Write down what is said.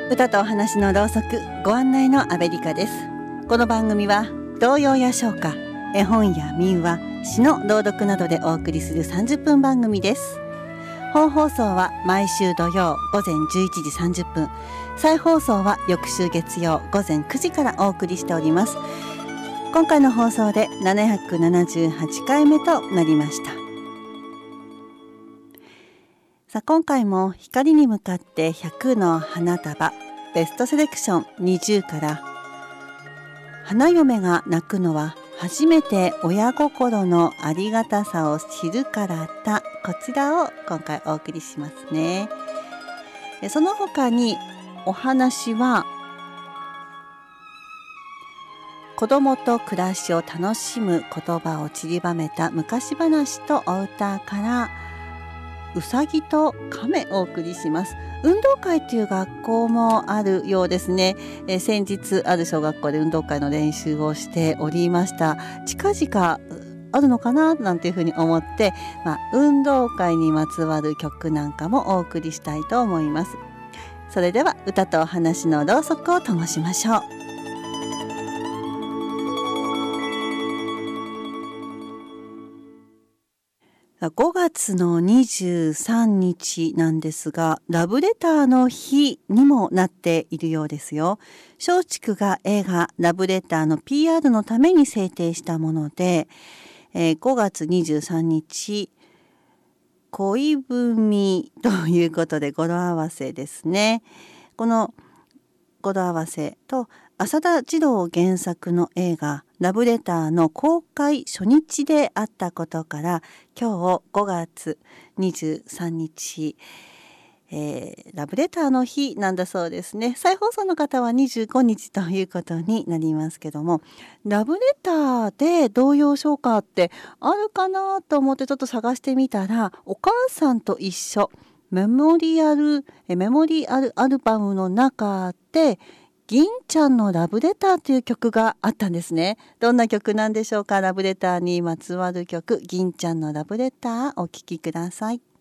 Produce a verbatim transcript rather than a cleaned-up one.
歌とお話のろうそくご案内のアベリカです。この番組は童謡や唱歌、絵本や民話、詩の朗読などでお送りするさんじゅっぷん番組です。本放送は毎週土曜午前じゅういちじさんじゅっぷん、再放送は翌週月曜午前くじからお送りしております。今回の放送でななひゃくななじゅうはちかいめとなりました。さあ今回も光に向かってひゃくの花束ベストセレクションにじゅうから花嫁が泣くのは初めて親心のありがたさを知るからだ、こちらを今回お送りしますね。その他にお話は子供と暮らしを楽しむ言葉を散りばめた昔話とお歌からうさぎと亀をお送りします。運動会という学校もあるようですね。えー、先日ある小学校で運動会の練習をしておりました。近々あるのかななんていうふうに思って、まあ、運動会にまつわる曲なんかもお送りしたいと思います。それでは歌とお話のろうそくを灯しましょう。ごがつのにじゅうさんにちなんですが、ラブレターの日にもなっているようですよ。松竹が映画ラブレターの ピーアール のために制定したもので、えー、ごがつにじゅうさんにち恋文ということで語呂合わせですね。この語呂合わせと浅田次郎原作の映画ラブレターの公開初日であったことから、今日ごがつにじゅうさんにち、えー、ラブレターの日なんだそうですね。再放送の方はにじゅうごにちということになりますけども、ラブレターで童謡唱歌ってあるかなと思ってちょっと探してみたら、お母さんと一緒メモリアルメモリアルアルバムの中で銀ちゃんのラブレターという曲があったんですね。どんな曲なんでしょうか。ラブレターにまつわる曲、銀ちゃんのラブレター、お聴きください。